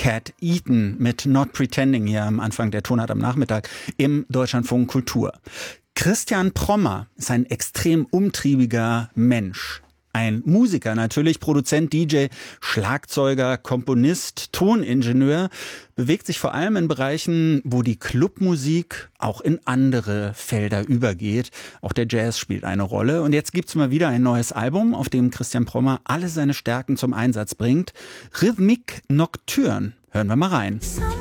Cat Eaton mit Not Pretending hier am Anfang der Tonart am Nachmittag im Deutschlandfunk Kultur. Christian Prommer ist ein extrem umtriebiger Mensch. Ein Musiker natürlich, Produzent, DJ, Schlagzeuger, Komponist, Toningenieur, bewegt sich vor allem in Bereichen, wo die Clubmusik auch in andere Felder übergeht. Auch der Jazz spielt eine Rolle. Und jetzt gibt's mal wieder ein neues Album, auf dem Christian Prommer alle seine Stärken zum Einsatz bringt. Rhythmique Nocturne. Hören wir mal rein.